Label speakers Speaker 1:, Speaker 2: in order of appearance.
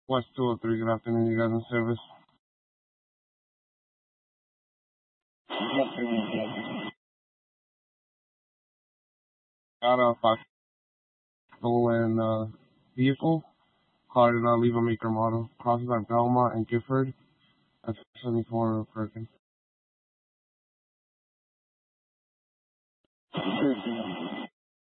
Speaker 1: West 203, good afternoon, you guys in service. Got a Fox stolen vehicle. Car did not leave a maker model. Crosses at Belmont and Gifford. That's 74 Perkins.